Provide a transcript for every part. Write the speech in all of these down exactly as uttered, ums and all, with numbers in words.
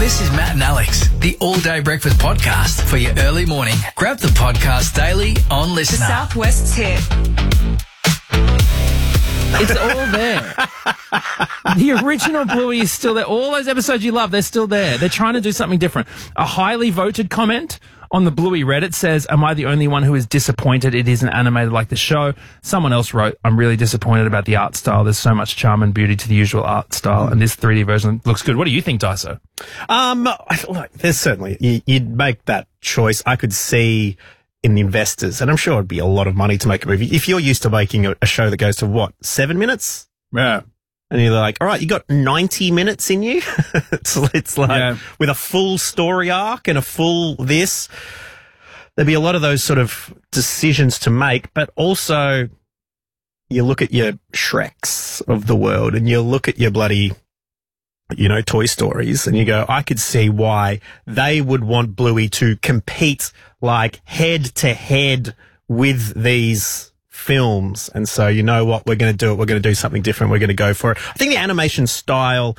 This is Matt and Alex, the All Day Breakfast Podcast for your early morning. Grab the podcast daily on The Listener. Southwest's hit. It's all there. The original Bluey is still there. All those episodes you love, they're still there. They're trying to do something different. A highly voted comment on the Bluey Reddit says, am I the only one who is disappointed it isn't animated like the show? Someone else wrote, I'm really disappointed about the art style. There's so much charm and beauty to the usual art style, and this three D version looks good. What do you think, Daiso? Um, look, there's certainly, you, you'd make that choice. I could see in the investors, and I'm sure it'd be a lot of money to make a movie. If you're used to making a, a show that goes to what, seven minutes? Yeah. And you're like, all right, you got ninety minutes in you. it's, it's like Yeah. with a full story arc and a full this, there'd be a lot of those sort of decisions to make. But also, you look at your Shreks of the world and you look at your bloody, you know, Toy Stories, and you go, I could see why they would want Bluey to compete like head to head with these films. And so, you know what, we're going to do it. We're going to do something different. We're going to go for it. I think the animation style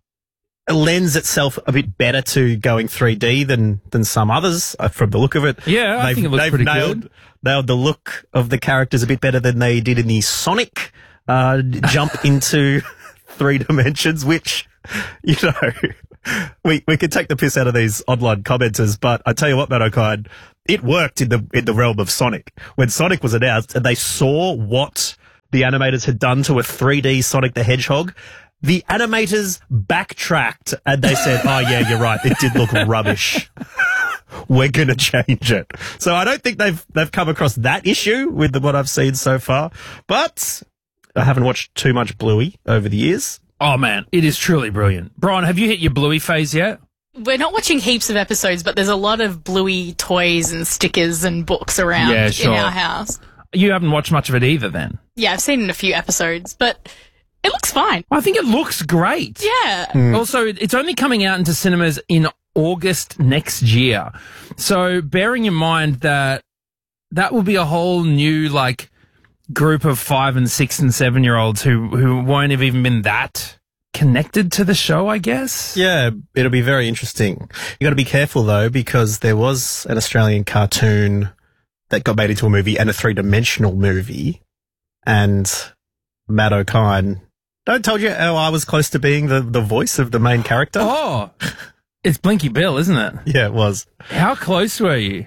lends itself a bit better to going three D than, than some others uh, from the look of it. Yeah, I They've- think it looks they've pretty nailed, good. Nailed the look of the characters a bit better than they did in the Sonic uh, jump into three dimensions, which, you know, we we could take the piss out of these online commenters, but I tell you what, Matt O'Kine, it worked in the in the realm of Sonic. When Sonic was announced and they saw what the animators had done to a three D Sonic the Hedgehog, the animators backtracked and they said, oh yeah, you're right, it did look rubbish. We're going to change it. So I don't think they've they've come across that issue with the, what I've seen so far, but I haven't watched too much Bluey over the years. Oh, man, it is truly brilliant. Brian, have you hit your Bluey phase yet? We're not watching heaps of episodes, but there's a lot of Bluey toys and stickers and books around Yeah, sure. in our house. You haven't watched much of it either, then? Yeah, I've seen a few episodes, but it looks fine. I think it looks great. Yeah. Also, it's only coming out into cinemas in August next year. So bearing in mind that that will be a whole new, like, group of five and six and seven year olds who, who won't have even been that connected to the show, I guess. Yeah, it'll be very interesting. You got to be careful though, because there was an Australian cartoon that got made into a movie and a three-dimensional movie, and Matt O'Kine, I told you how I was close to being the, the voice of the main character. Oh, it's Blinky Bill, isn't it? Yeah, it was. How close were you?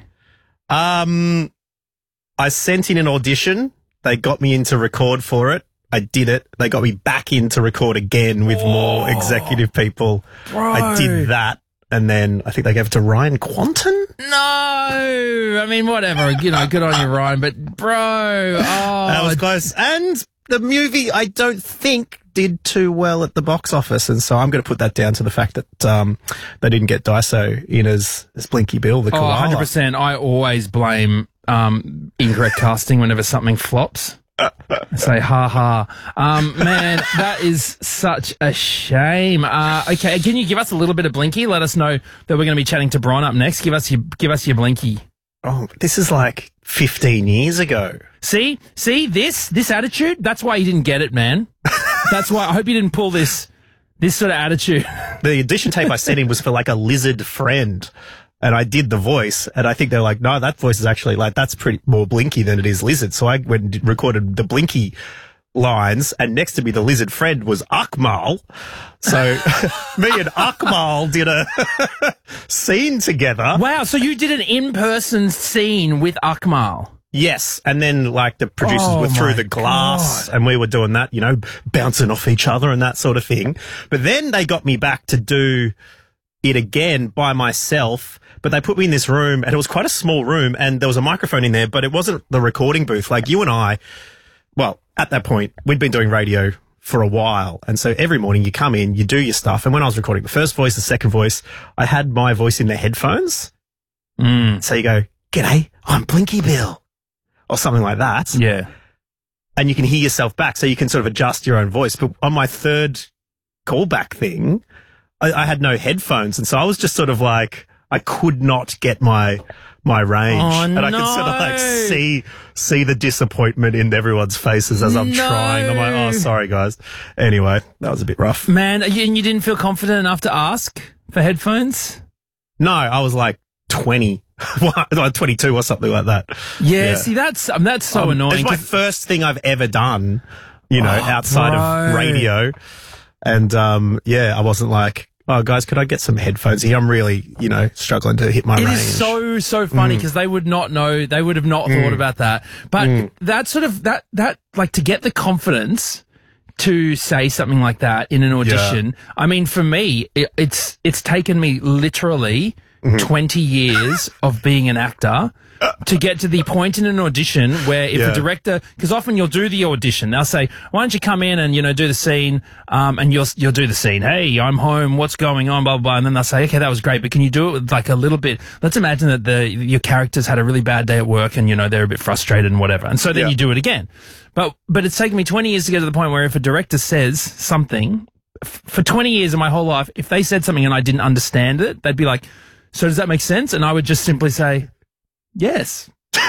Um, I sent in an audition. They got me in to record for it. I did it. They got me back in to record again with more executive people. Bro. I did that. And then I think they gave it to Ryan Quanten. No, I mean, whatever, you know, good on you, Ryan, but bro, oh. That was close. And the movie, I don't think, did too well at the box office. And so I'm going to put that down to the fact that um, they didn't get Daiso in as, as Blinky Bill, the Oh, koala. one hundred percent. I always blame um, incorrect casting whenever something flops. I say, ha ha. Um, man, that is such a shame. Uh, okay, can you give us a little bit of Blinky? Let us know that we're going to be chatting to Brian up next. Give us your, give us your Blinky. Oh, this is like fifteen years ago. See? See? This? This attitude? That's why you didn't get it, man. That's why I hope you didn't pull this, this sort of attitude. The audition tape I sent in was for like a lizard friend. And I did the voice, and I think they're like, no, that voice is actually like, that's pretty more Blinky than it is Lizard. So I went and did- recorded the Blinky lines, and next to me, the lizard friend was Akmal. So me and Akmal did a scene together. Wow, so you did an in-person scene with Akmal. Yes. And then like the producers Oh were through my the glass God. and we were doing that, you know, bouncing off each other and that sort of thing. But then they got me back to do it again by myself, but they put me in this room and it was quite a small room and there was a microphone in there, but it wasn't the recording booth. Like you and I, well, at that point, we'd been doing radio for a while. And so every morning you come in, you do your stuff. And when I was recording the first voice, the second voice, I had my voice in the headphones. Mm. So you go, g'day, I'm Blinky Bill, or something like that. Yeah. And you can hear yourself back, so you can sort of adjust your own voice. But on my third callback thing, I, I had no headphones. And so I was just sort of like, I could not get my my range. Oh, and I could sort of like no. see see the disappointment in everyone's faces as I'm No. trying. I'm like, oh, sorry, guys. Anyway, that was a bit rough. Man, and you didn't feel confident enough to ask for headphones? No, I was like twenty, like twenty-two or something like that. Yeah, Yeah. see, that's um, that's so Um, annoying. It's my 'cause- first thing I've ever done, you know, Oh, outside bro. of radio. And, um, yeah, I wasn't like, oh, guys, could I get some headphones here? I'm really, you know, struggling to hit my It range. is so so funny because they would not know, they would have not thought about that. But that sort of that that like to get the confidence to say something like that in an audition. I mean, for me, it, it's it's taken me literally twenty years of being an actor to get to the point in an audition where if Yeah. a director, because often you'll do the audition, they'll say, why don't you come in and, you know, do the scene, um, and you'll, you'll do the scene. Hey, I'm home. What's going on? Blah, blah, blah. And then they'll say, okay, that was great, but can you do it with like a little bit? Let's imagine that the, your characters had a really bad day at work and, you know, they're a bit frustrated and whatever. And so then Yeah. you do it again. But, but it's taken me twenty years to get to the point where if a director says something, f- for twenty years of my whole life, if they said something and I didn't understand it, they'd be like, so does that make sense? And I would just simply say, yes.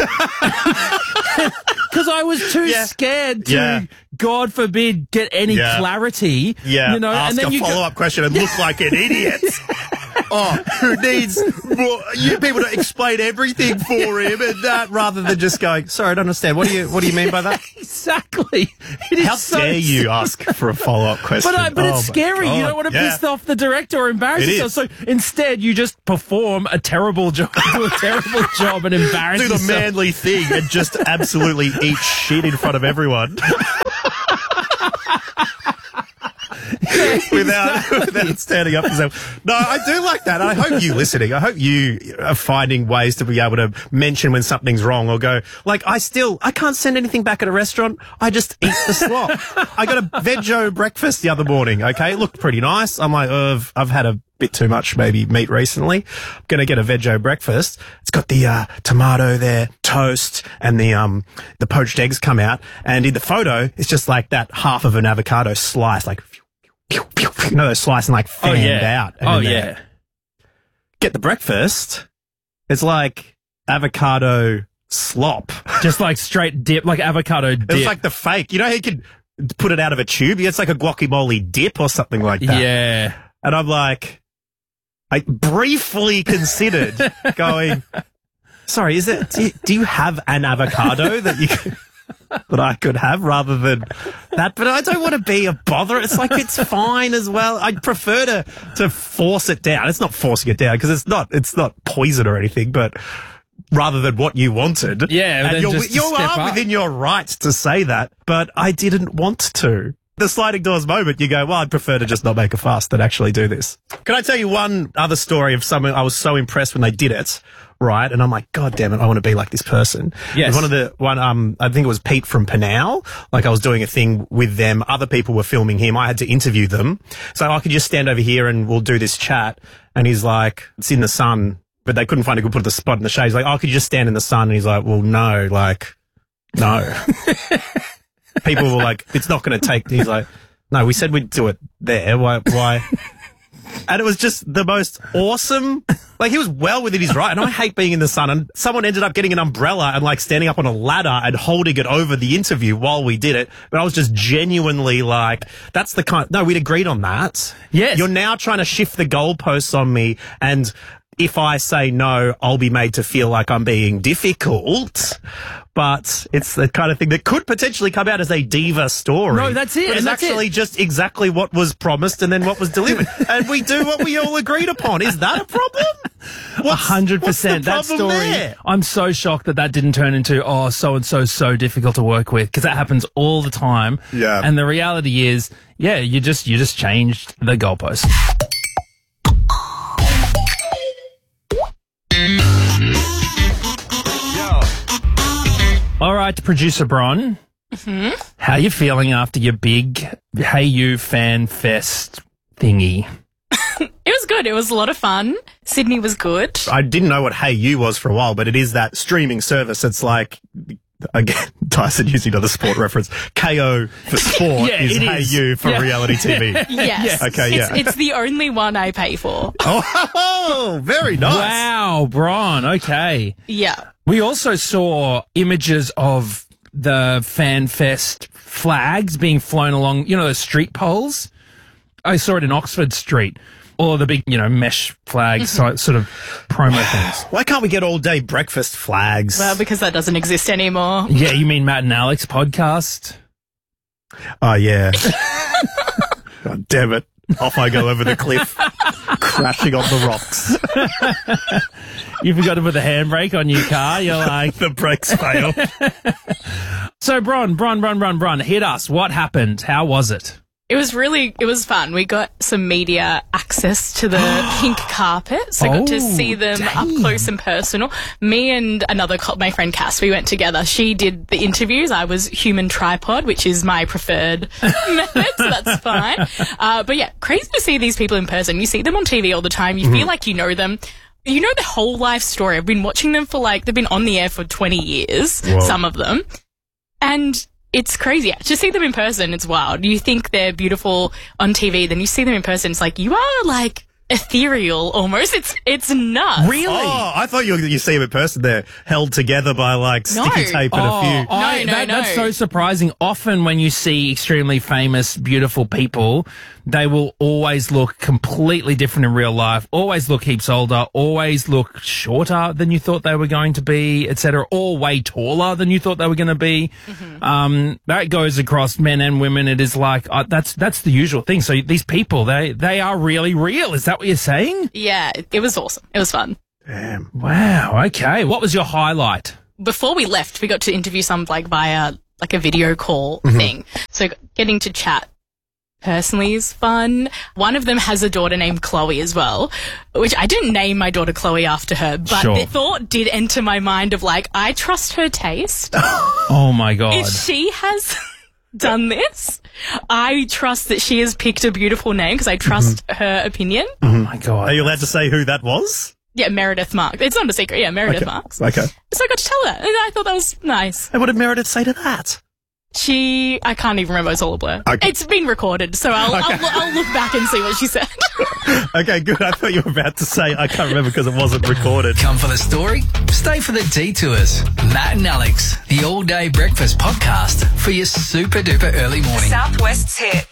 Because I was too Yeah. scared to, Yeah. God forbid, get any Yeah. clarity. Yeah, you know, ask and then a you go- follow-up question and look like an idiot. Oh, who needs more, you people to explain everything for him and that rather than just going, sorry, I don't understand. What do you what do you mean by that? exactly. It is How so dare you ask for a follow-up question? But, I, but Oh it's my scary. You God. don't want to Yeah. piss off the director or embarrass It yourself. So instead, you just perform a terrible job, do a terrible job, and embarrass Do the yourself. manly thing and just absolutely eat shit in front of everyone. without without standing up for yourself. No, I do like that. I hope you listening. I hope you are finding ways to be able to mention when something's wrong or go, like, I still, I can't send anything back at a restaurant. I just eat the slop. I got a veggie breakfast the other morning. Okay. It looked pretty nice. I'm like, oh, I've, I've had a bit too much maybe meat recently. I'm going to get a veggie breakfast. It's got the, uh, tomato there, toast, and the, um, the poached eggs come out. And in the photo, it's just like that half of an avocado slice, like, pew, pew, pew, you know, those slicing like Oh, fanned yeah. out. And Oh, then they yeah. Get the breakfast. It's like avocado slop. Just like straight dip, like avocado dip. It was like the fake. You know how you could put it out of a tube? It's like a guacamole dip or something like that. yeah. And I'm like, I briefly considered going, sorry, is it, do you, do you have an avocado that you could, that I could have rather than that? But I don't want to be a bother. It's like, it's fine as well. I'd prefer to, to force it down. It's not forcing it down because it's not, it's not poison or anything, but rather than what you wanted. Yeah, And then you're, just to you step are up. within your right to say that, but I didn't want to. The sliding doors moment, you go, well, I'd prefer to just not make a fuss than actually do this. Can I tell you one other story of someone I was so impressed when they did it, right? And I'm like, God damn it, I want to be like this person. Yes. One of the, one, um, I think it was Pete from Panau. Like I was doing a thing with them. Other people were filming him. I had to interview them. So I could just stand over here and we'll do this chat. And he's like, it's in the sun, but they couldn't find a good put the spot in the shade. He's like, oh, could you just stand in the sun? And he's like, well, no, like, no. People were like, it's not going to take. He's like, no, we said we'd do it there. Why? Why? And it was just the most awesome. Like he was well within his right. And I hate being in the sun. And someone ended up getting an umbrella and like standing up on a ladder and holding it over the interview while we did it. But I was just genuinely like, that's the kind. No, we'd agreed on that. Yes. You're now trying to shift the goalposts on me. And if I say no, I'll be made to feel like I'm being difficult. But it's the kind of thing that could potentially come out as a diva story. No, that's it, But it's and that's actually it. just exactly what was promised and then what was delivered. And we do what we all agreed upon. Is that a problem? A hundred percent. That story. There? I'm so shocked that that didn't turn into, oh, so and so so difficult to work with, because that happens all the time. Yeah. And the reality is, yeah, you just you just changed the goalpost. All right, producer Bron. Mm-hmm. How you feeling after your big Hey You Fan Fest thingy? It was good. It was a lot of fun. Sydney was good. I didn't know what Hey You was for a while, but it is that streaming service. It's like, again, Tyson using another sport reference. K O for sport Yeah, is it Hey is. You for Yeah. reality T V. Yes. Okay, yeah. It's, it's the only one I pay for. Oh, very nice. Wow, Bron. Okay. Yeah. We also saw images of the Fan Fest flags being flown along, you know, those street poles. I saw it in Oxford Street. All of the big, you know, mesh flags, so, sort of promo things. Why can't we get all day breakfast flags? Well, because that doesn't exist anymore. Yeah, you mean Matt and Alex podcast? Oh, yeah. God damn it. Off I go over the cliff, crashing on the rocks. You forgot to put the handbrake on your car. You're like, the brakes fail. So, Bron, Bron, Bron, Bron, Bron, hit us. What happened? How was it? It was really, it was fun. We got some media access to the pink carpet, so I got to Oh, see them damn. up close and personal. Me and another, co- my friend Cass, we went together. She did the interviews. I was human tripod, which is my preferred method, so that's fine. Uh, but yeah, crazy to see these people in person. You see them on T V all the time. You feel like you know them. You know their whole life story. I've been watching them for like, they've been on the air for twenty years, Whoa. some of them. And it's crazy. To see them in person, it's wild. You think they're beautiful on T V, then you see them in person, it's like, you are like ethereal almost. It's it's nuts. Really? Oh, I thought you you see them in person. They're held together by like No. sticky tape and Oh, a few. I- No, no, that- no. That's so surprising. Often when you see extremely famous, beautiful people, they will always look completely different in real life, always look heaps older, always look shorter than you thought they were going to be, et cetera, or way taller than you thought they were going to be. Mm-hmm. Um, that goes across men and women. It is like, uh, that's, that's the usual thing. So these people, they, they are really real. Is that what you're saying? Yeah, it, it was awesome. It was fun. Damn. Wow. Okay. What was your highlight? Before we left, we got to interview some like via like a video call Mm-hmm. thing. So getting to chat personally is fun. One of them has a daughter named Chloe as well, which I didn't name my daughter Chloe after her, but Sure. the thought did enter my mind of like, I trust her taste. Oh my God. If she has done this, I trust that she has picked a beautiful name because I trust her opinion. Oh my God. Are you allowed to say who that was? Yeah, Meredith Marks. It's not a secret. Yeah, Meredith Okay. Marks. Okay. So I got to tell her, and I thought that was nice. And what did Meredith say to that? She, I can't even remember. It's all a blur. Okay. It's been recorded, so I'll, I'll, I'll look back and see what she said. Okay, good. I thought you were about to say I can't remember because it wasn't recorded. Come for the story? Stay for the detours. Matt and Alex, the all day breakfast podcast for your super duper early morning. Southwest's hit.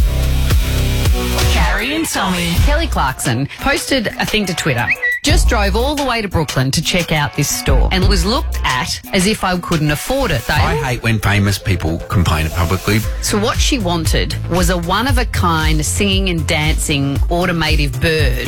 Carrie and Tommy. Kelly Clarkson posted a thing to Twitter. Just drove all the way to Brooklyn to check out this store and was looked at as if I couldn't afford it. They I hate when famous people complain publicly. So what she wanted was a one-of-a-kind singing and dancing automative bird.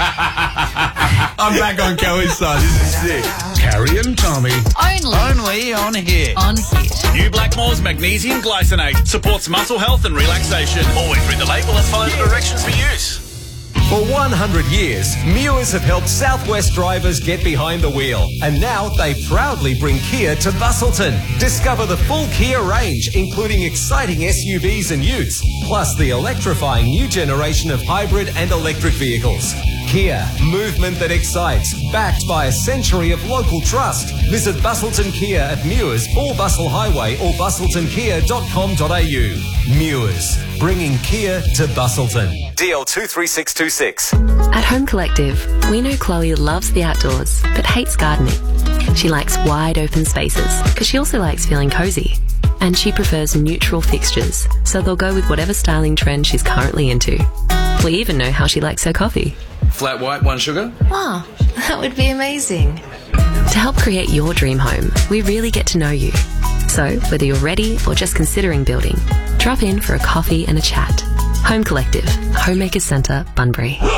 I'm back on Kelly's side. This is sick. Carrie and Tommy. Only Only on Hit. on Hit. New Blackmore's magnesium glycinate supports muscle health and relaxation. Always read the label and follow the directions for use. For one hundred years, Muirs have helped Southwest drivers get behind the wheel. And now they proudly bring Kia to Bustleton. Discover the full Kia range, including exciting S U Vs and utes, plus the electrifying new generation of hybrid and electric vehicles. Kia, movement that excites, backed by a century of local trust. Visit Bustleton Kia at Muirs, Ball Bustle Highway or bustleton kia dot com dot a u. Muirs, bringing Kia to Bustleton. D L two three six two six. At Home Collective, we know Chloe loves the outdoors, but hates gardening. She likes wide open spaces, because she also likes feeling cozy. And she prefers neutral fixtures, so they'll go with whatever styling trend she's currently into. We even know how she likes her coffee. Flat white, one sugar. Wow, that would be amazing. To help create your dream home, we really get to know you. So, whether you're ready or just considering building, drop in for a coffee and a chat. Home Collective, Homemakers Centre, Bunbury. The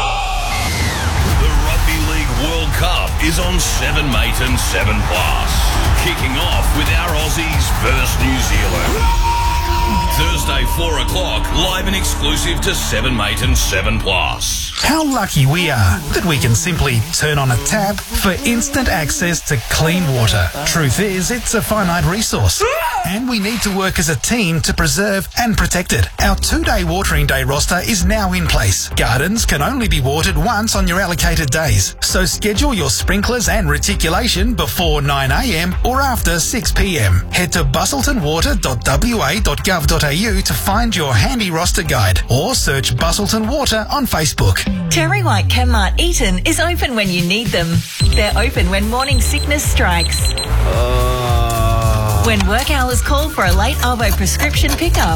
Rugby League World Cup is on seven mate and seven plus. Kicking off with our Aussies versus New Zealand. Thursday, four o'clock, live and exclusive to seven mate and seven plus. How lucky we are that we can simply turn on a tap for instant access to clean water. Truth is, it's a finite resource, and we need to work as a team to preserve and protect it. Our two-day watering day roster is now in place. Gardens can only be watered once on your allocated days, so schedule your sprinklers and reticulation before nine a m or after six p m. Head to bustleton water dot w a dot gov dot a u to find your handy roster guide, or search Bustleton Water on Facebook. Terry White Chemmart Eaton is open when you need them. They're open when morning sickness strikes. Uh... When work hours call for a late Arvo prescription pickup.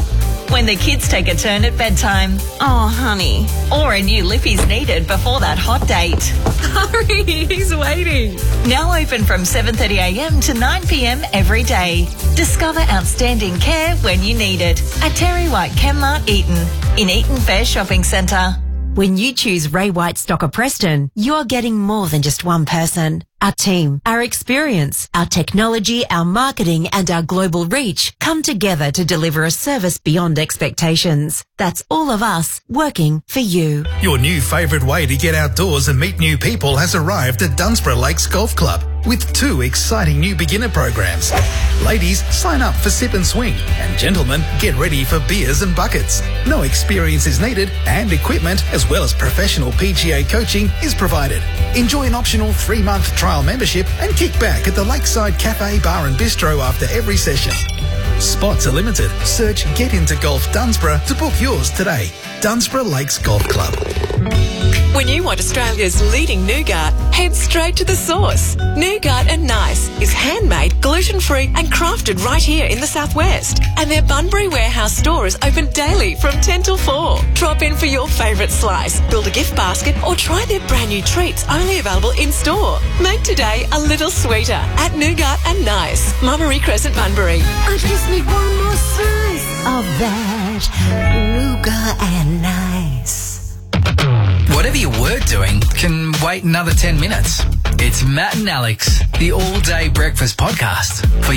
When the kids take a turn at bedtime. Oh, honey. Or a new Liffey's needed before that hot date. Hurry, he's waiting. Now open from seven thirty a m to nine p m every day. Discover outstanding care when you need it at Terry White Chemmart Eaton in Eaton Fair Shopping Centre. When you choose Ray White Stocker Preston, you're getting more than just one person. Our team, our experience, our technology, our marketing and our global reach come together to deliver a service beyond expectations. That's all of us working for you. Your new favourite way to get outdoors and meet new people has arrived at Dunsborough Lakes Golf Club with two exciting new beginner programs. Ladies, sign up for Sip and Swing, and gentlemen, get ready for beers and buckets. No experience is needed, and equipment as well as professional P G A coaching is provided. Enjoy an optional three-month trial membership and kick back at the Lakeside Cafe Bar and Bistro after every session. Spots are limited. Search Get Into Golf Dunsborough to book yours today. Dunsborough Lakes Golf Club. When you want Australia's leading nougat, head straight to the source. Nougat and Nice is handmade, gluten-free and crafted right here in the southwest. And their Bunbury Warehouse store is open daily from ten till four. Drop in for your favourite slice, build a gift basket or try their brand new treats only available in-store. Make today a little sweeter at Nougat and Nice. Mummery Crescent, Bunbury. I just need one more slice of that nougat and Nice. Whatever you were doing can wait another ten minutes. It's Matt and Alex, the all-day breakfast podcast for